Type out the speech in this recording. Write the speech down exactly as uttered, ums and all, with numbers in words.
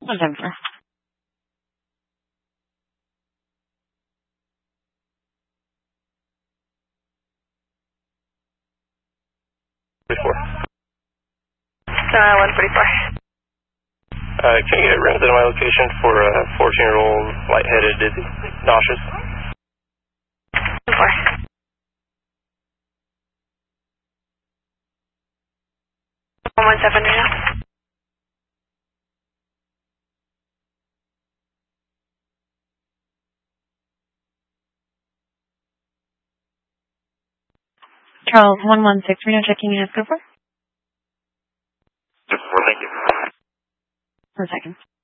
One seven four. Forty-four. Uh, one forty-four. Uh, can you get rooms at my location for a fourteen-year-old, lightheaded, dizzy, nauseous? Four. One one seven now. Charles, one one six, Reno checking in as good for? Just for, thank you. For a second.